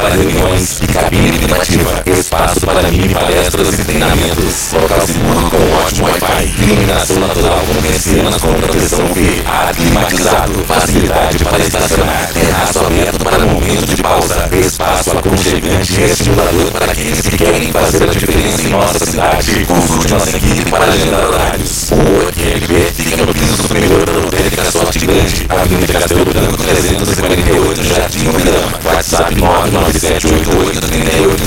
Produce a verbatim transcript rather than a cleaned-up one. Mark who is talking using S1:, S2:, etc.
S1: para reuniões e cabine privativa. Espaço para mini palestras e treinamentos. Local seguro com ótimo Wi-Fi. Iluminação natural com persianas com proteção V. Ar climatizado. Facilidade para estacionar. Terraço aberto para momento de pausa. Espaço aconchegante e estimulador para aqueles que querem fazer a diferença em nossa cidade. Consulte nossa equipe para agendar horários. O Q L B fica no piso superior da Lotérica Sorte Grande. Avenida Castelo Branco trezentos e quarenta e oito, Jardim Umirama. WhatsApp nove nove sete oito oito três oito